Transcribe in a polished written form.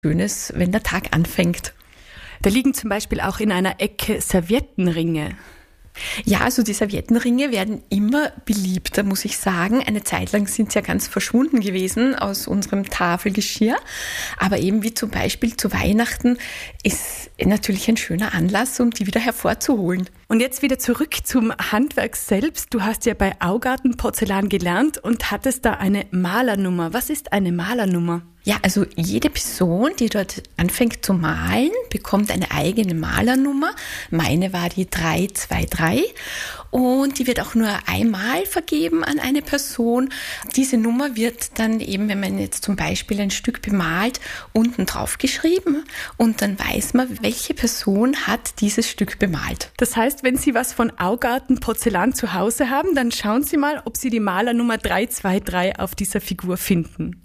Schönes, wenn der Tag anfängt. Da liegen zum Beispiel auch in einer Ecke Serviettenringe. Ja, also die Serviettenringe werden immer beliebter, muss ich sagen. Eine Zeit lang sind sie ja ganz verschwunden gewesen aus unserem Tafelgeschirr. Aber eben wie zum Beispiel zu Weihnachten ist natürlich ein schöner Anlass, um die wieder hervorzuholen. Und jetzt wieder zurück zum Handwerk selbst. Du hast ja bei Augarten Porzellan gelernt und hattest da eine Malernummer. Was ist eine Malernummer? Ja, also jede Person, die dort anfängt zu malen, bekommt eine eigene Malernummer. Meine war die 323 und die wird auch nur einmal vergeben an eine Person. Diese Nummer wird dann eben, wenn man jetzt zum Beispiel ein Stück bemalt, unten drauf geschrieben und dann weiß man, welche Person hat dieses Stück bemalt. Das heißt, wenn Sie was von Augarten Porzellan zu Hause haben, dann schauen Sie mal, ob Sie die Malernummer 323 auf dieser Figur finden.